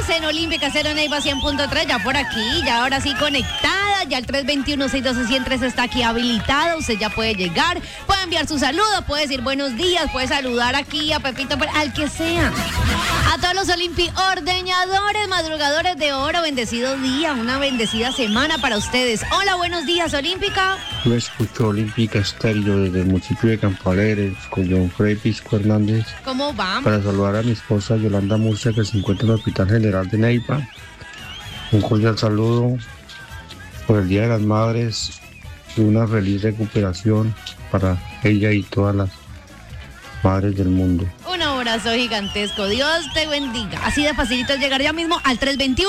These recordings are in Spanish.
días en Olímpica Cero Neiva 100.3, ya por aquí, ya ahora sí conectada, ya el 321-612-103 está aquí habilitado, usted ya puede llegar, puede enviar su saludo, puede decir buenos días, puede saludar aquí a Pepito, al que sea. A todos los Olimpi ordeñadores, madrugadores de oro, bendecido día, una bendecida semana para ustedes. Hola, buenos días, Olímpica. Yo escucho Olímpica Estéreo desde el municipio de Campo Alegre, con John Frey Pisco Hernández. ¿Cómo va? Para saludar a mi esposa Yolanda Murcia, que se encuentra en el Hospital General de Neiva. Un cordial saludo por el Día de las Madres y una feliz recuperación para ella y todas las madres del mundo. Un abrazo gigantesco, Dios te bendiga. Así de facilito es llegar ya mismo al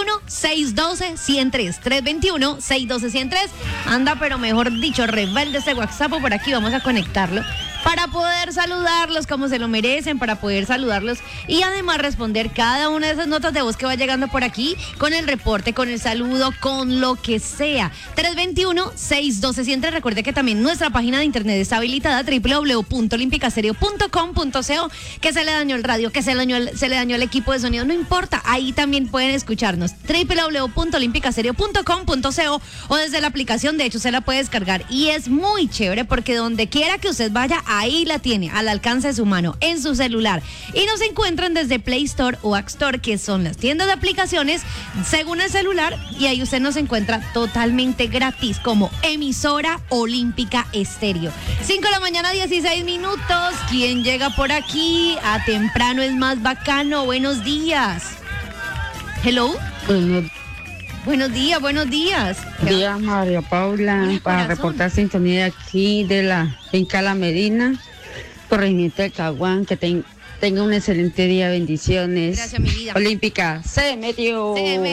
321-612-103. 321-612-103. Anda, pero mejor dicho, rebelde ese WhatsApp, por aquí vamos a conectarlo para poder saludarlos como se lo merecen, para poder saludarlos y además responder cada una de esas notas de voz que va llegando por aquí con el reporte, con el saludo, con lo que sea. 321-612-103. Recuerde que también nuestra página de internet está habilitada, www.olimpicastereo.com.co. Que se le dañó el radio, que se le dañó el equipo de sonido, no importa, ahí también pueden escucharnos, www.olimpicastereo.com.co, o desde la aplicación, de hecho se la puede descargar y es muy chévere porque donde quiera que usted vaya, ahí la tiene, al alcance de su mano, en su celular. Y nos encuentran desde Play Store o App Store, que son las tiendas de aplicaciones según el celular, y ahí usted nos encuentra totalmente gratis como emisora Olímpica Estéreo. 5 de la mañana, 16 minutos. ¿Quién llega por aquí? A temprano es más bacano. Buenos días. Hello. Buenos días. Días, María Paula, para reportar sintonía aquí de la finca La Medina, corregimiento de Caguán, que tenga un excelente día, bendiciones. Gracias, mi vida. Olímpica, se metió.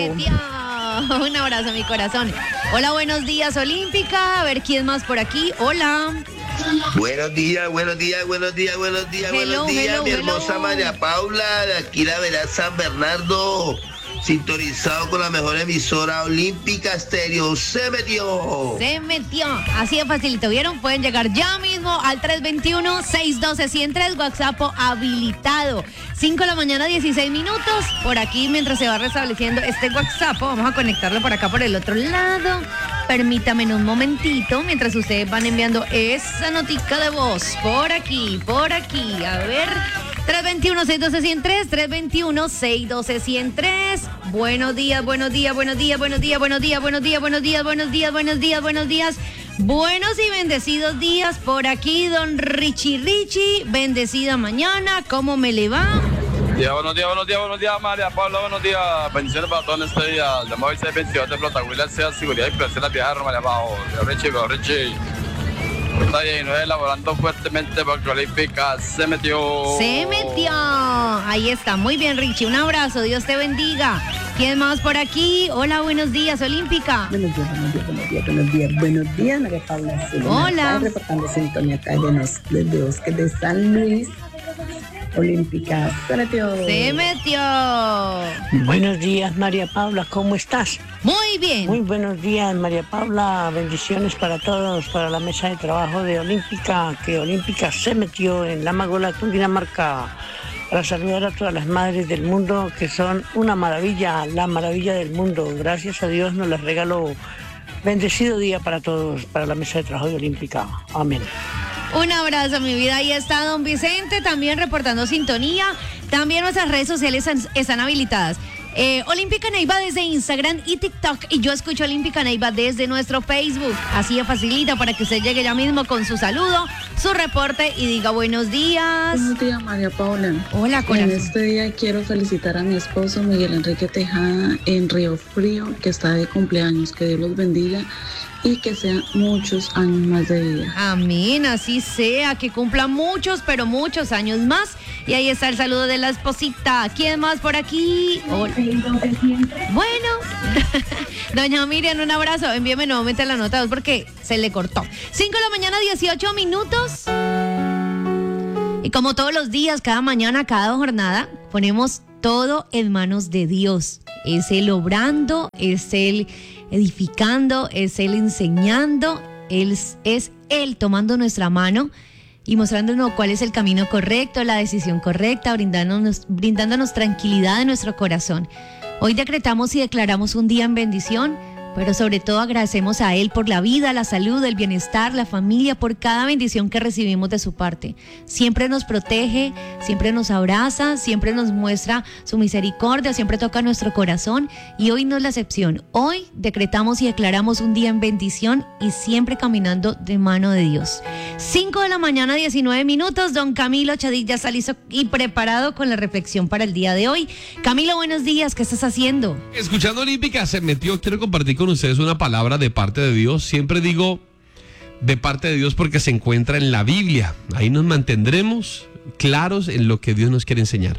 Un abrazo, mi corazón. Hola, buenos días, Olímpica. A ver, ¿quién más por aquí? Hola. Buenos días, mi hermosa María Paula, de aquí la Verá San Bernardo, sintonizado con la mejor emisora Olímpica Estéreo. Se metió. Así de facilito, ¿vieron? Pueden llegar ya mismo al 321-612-103, WhatsApp habilitado. 5 de la mañana, 16 minutos. Por aquí, mientras se va restableciendo este WhatsApp, vamos a conectarlo por acá, por el otro lado. Permítame un momentito, mientras ustedes van enviando esa notica de voz. Por aquí. A ver, 321-612-103, 321-612-103. Buenos días. Buenos y bendecidos días por aquí, don Richie. Bendecida mañana, ¿cómo me le va? Buenos días, María Paula, buenos días. Bendiciones para todos en este día. Llamado 622 de Flotagüila, sea seguridad y placer la viajar, María Paula. Richie. Está bien, elaborando fuertemente porque Olímpica se metió. Ahí está, muy bien, Richie. Un abrazo, Dios te bendiga. ¿Quién más por aquí? Hola, buenos días, Olímpica. Buenos días, María Paula. Hola. Reportando sintonía acá desde Bosque de San Luis. Olímpica se metió. Buenos días, María Paula, ¿cómo estás? Muy bien. Muy buenos días, María Paula. Bendiciones para todos, para la mesa de trabajo de Olímpica, que Olímpica se metió en la Magola, Cundinamarca, para saludar a todas las madres del mundo, que son una maravilla, la maravilla del mundo. Gracias a Dios nos las regaló. Bendecido día para todos, para la mesa de trabajo de Olímpica. Amén. Un abrazo, mi vida. Ahí está don Vicente también reportando sintonía. También nuestras redes sociales están habilitadas. Olímpica Neiva desde Instagram y TikTok. Y yo escucho Olímpica Neiva desde nuestro Facebook. Así de facilita para que usted llegue ya mismo con su saludo, su reporte y diga buenos días. Buenos días, María Paula. Hola, corazón. En este día quiero felicitar a mi esposo Miguel Enrique Tejada en Río Frío, que está de cumpleaños. Que Dios los bendiga y que sean muchos años más de vida. Amén, así sea, que cumpla muchos, pero muchos años más. Y ahí está el saludo de la esposita. ¿Quién más por aquí? Hola. Bueno, doña Miriam, un abrazo. Envíeme nuevamente la nota 2 porque se le cortó. 5 de la mañana, 18 minutos. Y como todos los días, cada mañana, cada jornada, ponemos todo en manos de Dios. Es Él obrando, es Él edificando, es Él enseñando, es Él tomando nuestra mano y mostrándonos cuál es el camino correcto, la decisión correcta, brindándonos tranquilidad en nuestro corazón. Hoy decretamos y declaramos un día en bendición, pero sobre todo agradecemos a Él por la vida, la salud, el bienestar, la familia, por cada bendición que recibimos de su parte. Siempre nos protege, siempre nos abraza, siempre nos muestra su misericordia, siempre toca nuestro corazón y hoy no es la excepción. Hoy decretamos y declaramos un día en bendición y siempre caminando de mano de Dios. 5 de la mañana, 19 minutos. Don Camilo Chadid ya está listo y preparado con la reflexión para el día de hoy. Camilo, buenos días, ¿qué estás haciendo? Escuchando Olímpica se metió, quiero compartir con ustedes una palabra de parte de Dios. Siempre digo de parte de Dios porque se encuentra en la Biblia. Ahí nos mantendremos claros en lo que Dios nos quiere enseñar.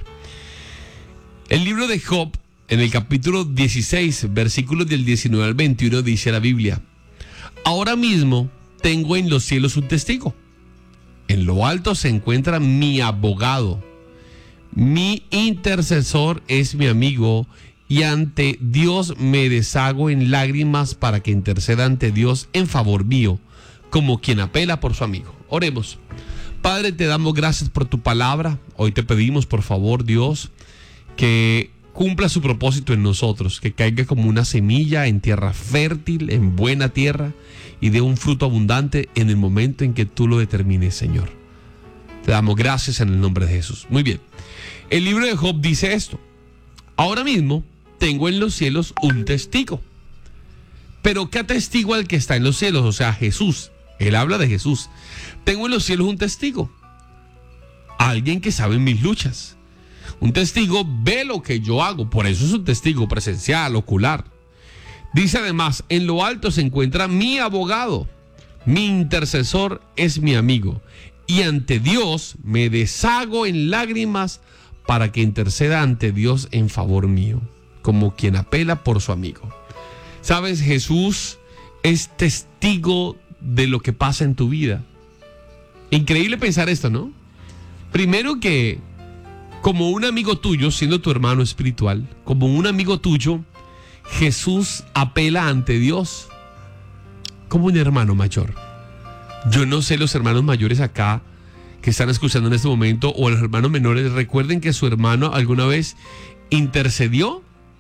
El libro de Job, en el capítulo 16, versículos del 19 al 21, dice la Biblia: ahora mismo tengo en los cielos un testigo. En lo alto se encuentra mi abogado. Mi intercesor es mi amigo, y ante Dios me deshago en lágrimas para que interceda ante Dios en favor mío, como quien apela por su amigo. Oremos. Padre, te damos gracias por tu palabra. Hoy te pedimos, por favor, Dios, que cumpla su propósito en nosotros, que caiga como una semilla en tierra fértil, en buena tierra, y dé un fruto abundante en el momento en que tú lo determines, Señor. Te damos gracias en el nombre de Jesús. Muy bien. El libro de Job dice esto: ahora mismo tengo en los cielos un testigo. Pero ¿qué testigo al que está en los cielos? O sea, Jesús. Él habla de Jesús. Tengo en los cielos un testigo. Alguien que sabe mis luchas. Un testigo ve lo que yo hago. Por eso es un testigo presencial, ocular. Dice además: en lo alto se encuentra mi abogado. Mi intercesor es mi amigo. Y ante Dios me deshago en lágrimas para que interceda ante Dios en favor mío, como quien apela por su amigo. ¿Sabes? Jesús es testigo de lo que pasa en tu vida. Increíble pensar esto, ¿no? Primero que, como un amigo tuyo, siendo tu hermano espiritual, como un amigo tuyo, Jesús apela ante Dios como un hermano mayor. Yo no sé, los hermanos mayores acá que están escuchando en este momento, o los hermanos menores, recuerden que su hermano alguna vez intercedió.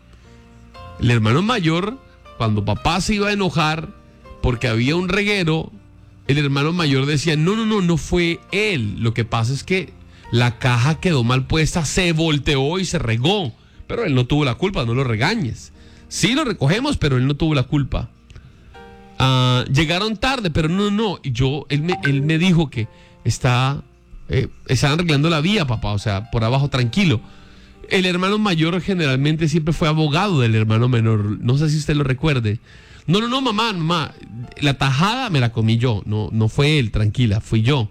El hermano mayor, cuando papá se iba a enojar porque había un reguero, el hermano mayor decía: no fue él. Lo que pasa es que la caja quedó mal puesta, se volteó y se regó. Pero él no tuvo la culpa, no lo regañes. Sí lo recogemos, pero él no tuvo la culpa. Llegaron tarde, pero no. Y él me dijo que estaban arreglando la vía, papá, o sea, por abajo, tranquilo. El hermano mayor generalmente siempre fue abogado del hermano menor. No sé si usted lo recuerde. No, mamá, la tajada me la comí yo. No fue él, tranquila, fui yo.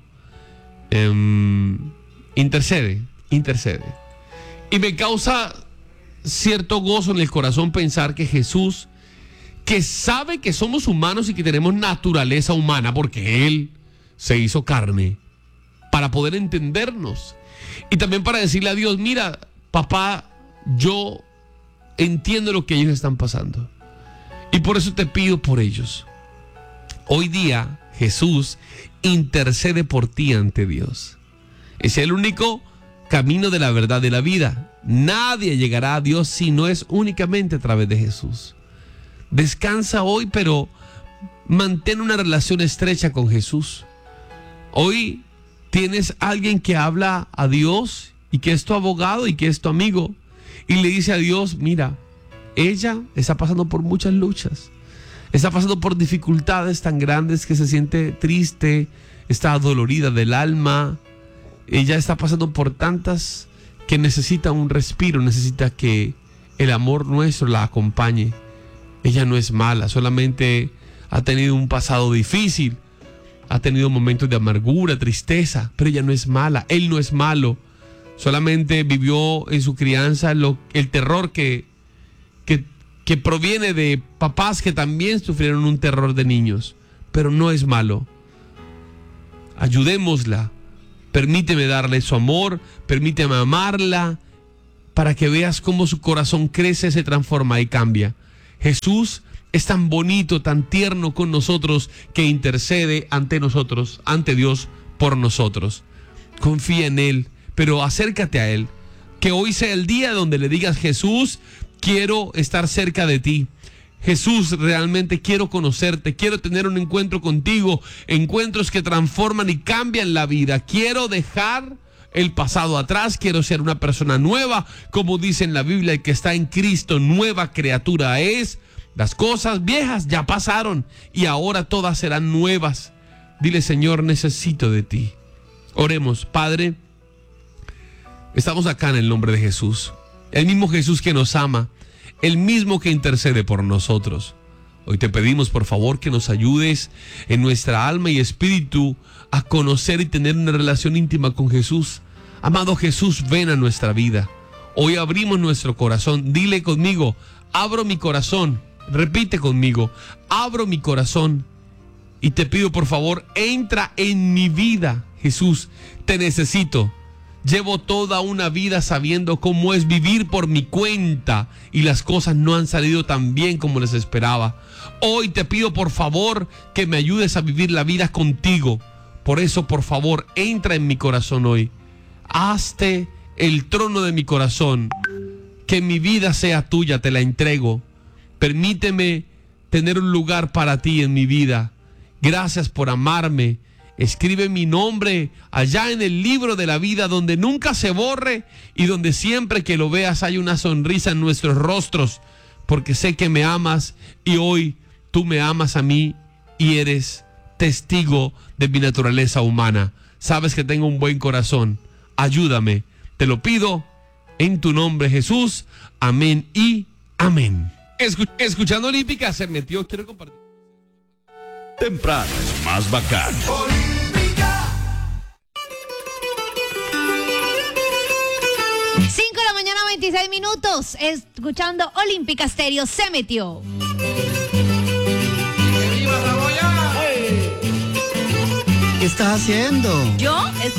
Intercede. Y me causa cierto gozo en el corazón pensar que Jesús, que sabe que somos humanos y que tenemos naturaleza humana, porque Él se hizo carne para poder entendernos y también para decirle a Dios: mira, papá, yo entiendo lo que ellos están pasando y por eso te pido por ellos. Hoy día Jesús intercede por ti ante Dios. Es el único camino de la verdad de la vida. Nadie llegará a Dios si no es únicamente a través de Jesús. Descansa hoy, pero mantén una relación estrecha con Jesús. Hoy tienes alguien que habla a Dios y que es tu abogado y que es tu amigo, y le dice a Dios: mira, ella está pasando por muchas luchas, está pasando por dificultades tan grandes que se siente triste, está adolorida del alma, ella está pasando por tantas que necesita un respiro, necesita que el amor nuestro la acompañe. Ella no es mala, solamente ha tenido un pasado difícil, ha tenido momentos de amargura, tristeza, pero ella no es mala, él no es malo, solamente vivió en su crianza el terror que proviene de papás que también sufrieron un terror de niños, pero no es malo. Ayudémosla, permíteme darle su amor, permíteme amarla, para que veas cómo su corazón crece, se transforma y cambia. Jesús es tan bonito, tan tierno con nosotros, que intercede ante nosotros, ante Dios, por nosotros. Confía en Él, pero acércate a Él. Que hoy sea el día donde le digas: Jesús, quiero estar cerca de ti. Jesús, realmente quiero conocerte, quiero tener un encuentro contigo, encuentros que transforman y cambian la vida. Quiero dejar el pasado atrás, quiero ser una persona nueva, como dice en la Biblia, el que está en Cristo, nueva criatura es. Las cosas viejas ya pasaron y ahora todas serán nuevas. Dile, Señor, necesito de ti. Oremos. Padre, estamos acá en el nombre de Jesús, el mismo Jesús que nos ama, el mismo que intercede por nosotros. Hoy te pedimos, por favor, que nos ayudes en nuestra alma y espíritu a conocer y tener una relación íntima con Jesús. Amado Jesús, ven a nuestra vida. Hoy abrimos nuestro corazón. Dile conmigo, abro mi corazón. Repite conmigo, abro mi corazón. Y te pido, por favor, entra en mi vida. Jesús, te necesito. Llevo toda una vida sabiendo cómo es vivir por mi cuenta y las cosas no han salido tan bien como les esperaba. Hoy te pido, por favor, que me ayudes a vivir la vida contigo. Por eso, por favor, entra en mi corazón hoy. Hazte el trono de mi corazón. Que mi vida sea tuya, te la entrego. Permíteme tener un lugar para ti en mi vida. Gracias por amarme. Escribe mi nombre allá en el libro de la vida, donde nunca se borre y donde siempre que lo veas hay una sonrisa en nuestros rostros, porque sé que me amas y hoy tú me amas a mí y eres testigo de mi naturaleza humana. Sabes que tengo un buen corazón. Ayúdame. Te lo pido en tu nombre, Jesús. Amén y amén. Escuchando Olímpica se metió. Quiero compartir. Temprano es más bacano. 5:26 a.m, escuchando Olímpica Stereo, se metió. ¿Qué estás haciendo? ¿Yo?